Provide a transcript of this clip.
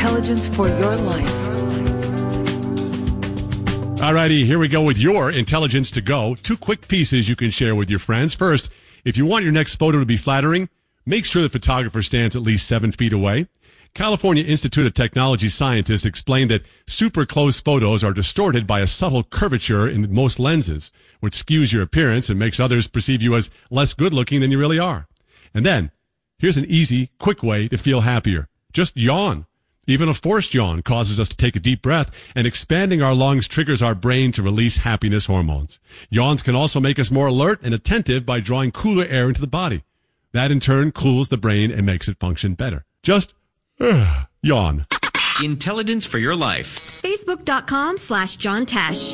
Intelligence for your life. Alrighty, here we go with your intelligence to go. 2 quick pieces you can share with your friends. First, if you want your next photo to be flattering, make sure the photographer stands at least 7 feet away. California Institute of Technology scientists explained that super close photos are distorted by a subtle curvature in most lenses, which skews your appearance and makes others perceive you as less good looking than you really are. And then, here's an easy, quick way to feel happier. Just yawn. Even a forced yawn causes us to take a deep breath, and expanding our lungs triggers our brain to release happiness hormones. Yawns can also make us more alert and attentive by drawing cooler air into the body. That in turn cools the brain and makes it function better. Just yawn. Intelligence for your life. Facebook.com/John Tesh.